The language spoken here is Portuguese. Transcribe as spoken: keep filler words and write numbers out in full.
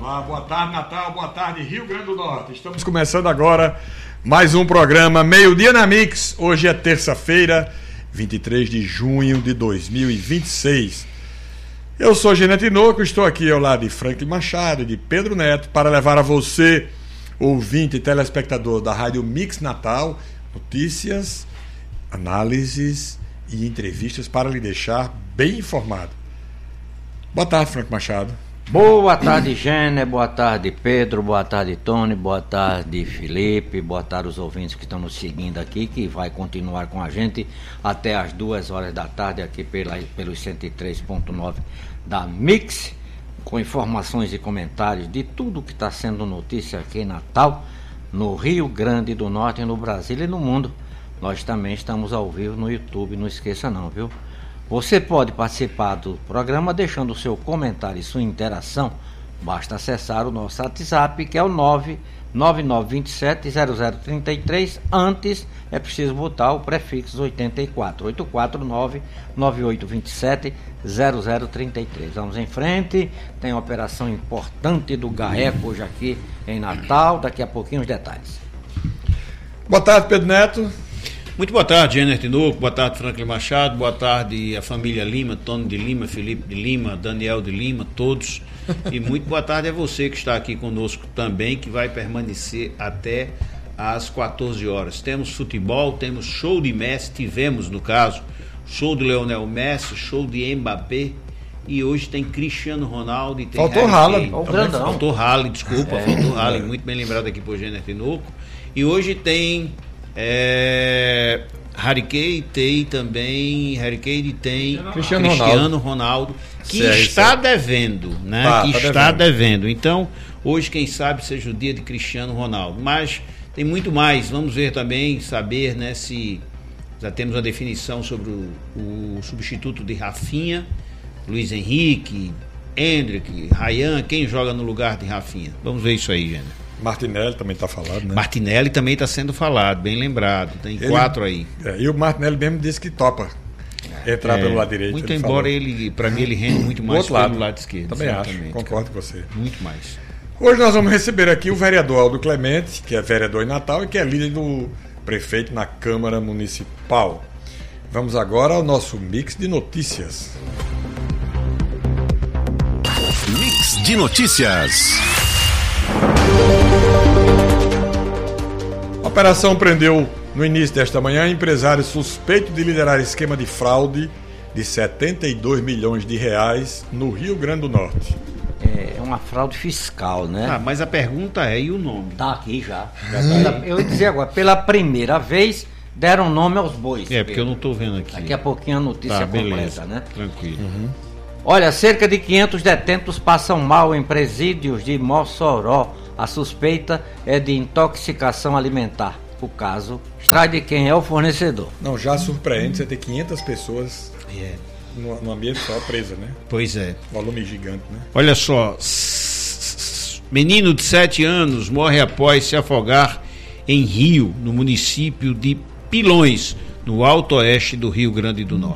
Olá, boa tarde Natal, boa tarde Rio Grande do Norte. Estamos começando agora mais um programa Meio-Dia na Mix. Hoje é terça-feira, vinte e três de junho de dois mil e vinte e seis. Eu sou Gênero Tinoco, estou aqui ao lado de Franklin Machado e de Pedro Neto para levar a você, ouvinte e telespectador da Rádio Mix Natal, notícias, análises e entrevistas para lhe deixar bem informado. Boa tarde, Franklin Machado. Boa tarde, Gênero, boa tarde, Pedro, boa tarde, Tony, boa tarde, Felipe, boa tarde os ouvintes que estão nos seguindo aqui, que vai continuar com a gente até as duas horas da tarde aqui pela, pelos cento e três ponto nove da Mix, com informações e comentários de tudo que está sendo notícia aqui em Natal, no Rio Grande do Norte, no Brasil e no mundo. Nós também estamos ao vivo no YouTube, não esqueça não, viu? Você pode participar do programa deixando o seu comentário e sua interação. Basta acessar o nosso WhatsApp, que é o nove nove nove dois sete zero zero três três. Antes é preciso botar o prefixo oitenta e quatro, oito quatro nove nove oito dois sete zero zero três três. Vamos em frente, tem uma operação importante do GAECO hoje aqui em Natal, daqui a pouquinho os detalhes. Boa tarde, Pedro Neto. Muito boa tarde, Gênero Tinoco, boa tarde, Franklin Machado, boa tarde a família Lima, Tony de Lima, Felipe de Lima, Daniel de Lima, todos. E muito boa tarde a você que está aqui conosco também, que vai permanecer até às quatorze horas. Temos futebol, temos show de Messi, tivemos no caso, show de Lionel Messi, show de Mbappé, e hoje tem Cristiano Ronaldo e tem Faltou Haaland. Faltou Haaland, desculpa, É. faltou Haaland, muito bem lembrado aqui por Gênero Tinoco. E hoje tem... É, Harry Kane tem também Harry Kane tem Cristiano, Cristiano Ronaldo, que C R sete. está devendo, né? Tá, que tá está devendo. devendo. Então, hoje, quem sabe, seja o dia de Cristiano Ronaldo. Mas tem muito mais. Vamos ver também, saber, né, se já temos a definição sobre o, o substituto de Rafinha, Luiz Henrique, Hendrick, Ryan, quem joga no lugar de Rafinha. Vamos ver isso aí, Gênero. Martinelli também está falado, né? Martinelli também está sendo falado, bem lembrado. Tem Ele- quatro aí. É, e o Martinelli mesmo disse que topa entrar É, pelo lado direito. Muito ele embora falou. ele, para mim, ele rende muito Do mais outro pelo lado. lado, esquerdo. Também acho, exatamente, concordo cara. com você. Muito mais. Hoje nós vamos receber aqui o vereador Aldo Clemente, que é vereador em Natal e que é líder do prefeito na Câmara Municipal. Vamos agora ao nosso mix de notícias. Mix de notícias. A operação prendeu no início desta manhã empresário suspeito de liderar esquema de fraude de setenta e dois milhões de reais no Rio Grande do Norte. É uma fraude fiscal, né? Ah, mas a pergunta é, e o nome? Tá aqui já. já pela- eu ia dizer agora, pela primeira vez deram nome aos bois. É, porque eu Pedro. não estou vendo aqui. Daqui a pouquinho a notícia Tá, completa, beleza. né? Tranquilo. Olha, cerca de quinhentos detentos passam mal em presídios de Mossoró. A suspeita é de intoxicação alimentar. O caso está de quem é o fornecedor. Não, já surpreende você ter quinhentas pessoas É. no, no ambiente só presa, né? Pois é. Volume gigante, né? Olha só. s- Menino de sete anos morre após se afogar em rio, no município de Pilões, no alto oeste do Rio Grande do Norte.